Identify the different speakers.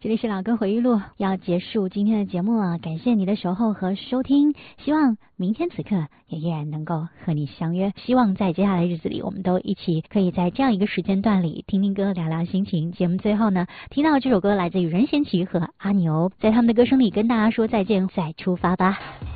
Speaker 1: 这里是老歌回忆录，要结束今天的节目了，感谢你的守候和收听，希望明天此刻也依然能够和你相约，希望在接下来的日子里，我们都一起可以在这样一个时间段里听听歌，聊聊心情。节目最后呢，听到这首歌来自于任贤齐和阿牛，在他们的歌声里跟大家说再见，再出发吧。